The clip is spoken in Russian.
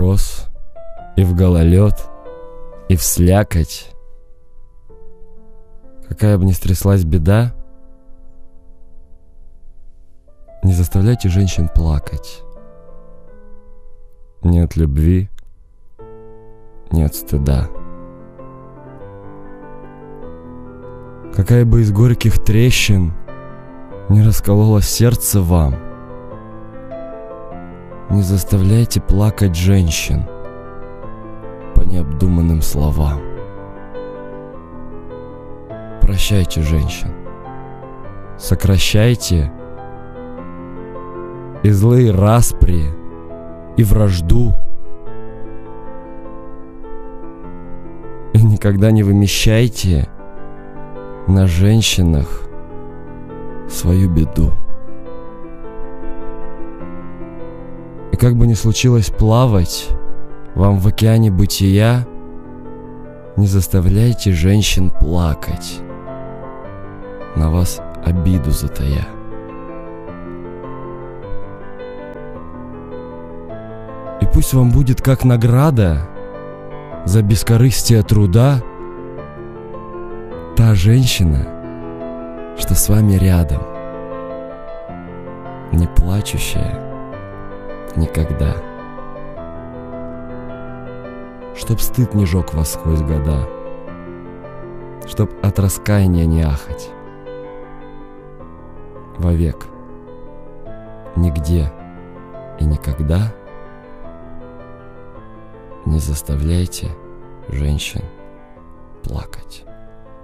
мороз, и в гололед, и в слякоть. Какая бы ни стряслась беда, не заставляйте женщин плакать. Ни от любви, ни от стыда. Какая бы из горьких трещин не раскололо сердце вам, не заставляйте плакать женщин по необдуманным словам. Прощайте женщин, сокращайте и злые распри, и вражду, и никогда не вымещайте на женщинах свою беду. И как бы ни случилось плавать вам в океане бытия, не заставляйте женщин плакать, на вас обиду затая. И пусть вам будет как награда за бескорыстие труда та женщина, что с вами рядом, не плачущая никогда. Чтоб стыд не жег вас сквозь года, чтоб от раскаяния не ахать. Вовек, нигде и никогда не заставляйте женщин плакать.